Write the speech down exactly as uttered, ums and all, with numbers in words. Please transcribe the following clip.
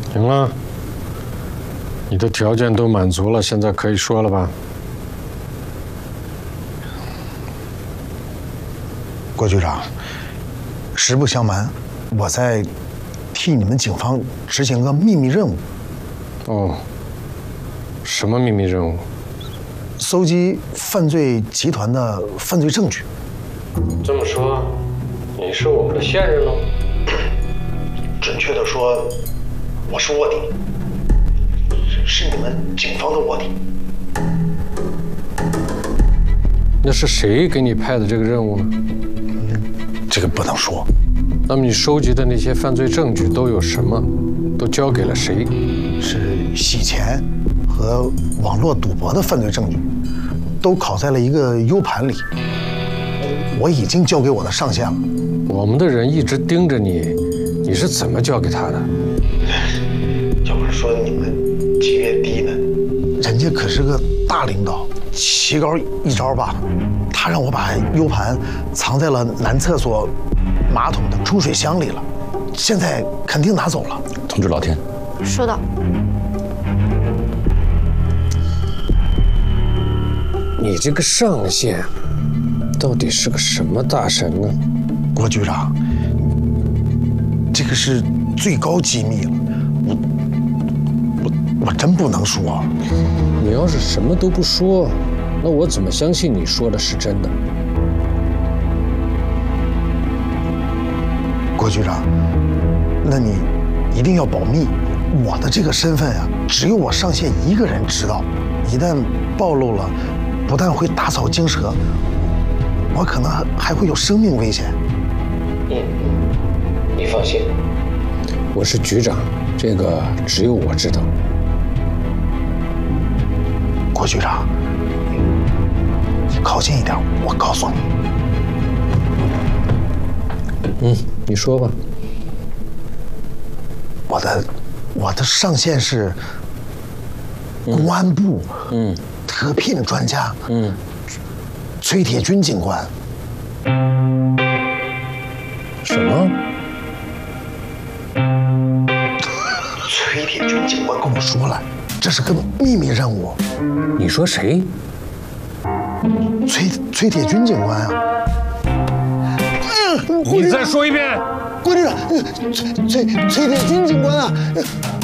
行了，你的条件都满足了，现在可以说了吧？ 郭局长，实不相瞒，我在替你们警方执行个秘密任务。 哦，什么秘密任务？ 搜集犯罪集团的犯罪证据。 这么说，你是我们的线人喽？ 准确的说，我是卧底，是你们警方的卧底。 那是谁给你派的这个任务呢？ 这个不能说。 那么你收集的那些犯罪证据都有什么？都交给了谁？ 是洗钱和网络赌博的犯罪证据，都拷在了一个 U 盘里。我已经交给我的上线了。 我们的人一直盯着你，你是怎么交给他的？ 要不是说你们级别低呢，人家可是个大领导，棋高一招吧。他让我把 U 盘藏在了男厕所马桶的冲水箱里了，现在肯定拿走了。 通知老天。 收到。 你这个上线到底是个什么大神呢？ 郭局长，这个是最高机密了，我我我真不能说。 你要是什么都不说，那我怎么相信你说的是真的？ 郭局长，那你一定要保密。我的这个身份啊，只有我上线一个人知道，一旦暴露了，不但会打草惊蛇，我可能还还会有生命危险。 嗯，你放心，我是局长，这个只有我知道。 郭局长，你靠近一点，我告诉你。 嗯，你说吧。 我的我的上线是公安部，嗯，特聘专家，嗯，崔铁军警官。 什么？ 崔铁军警官跟我说了，这是个秘密任务。 你说谁？ 崔崔铁军警官啊！ 你再说一遍。 郭局长，崔崔崔铁军警官啊！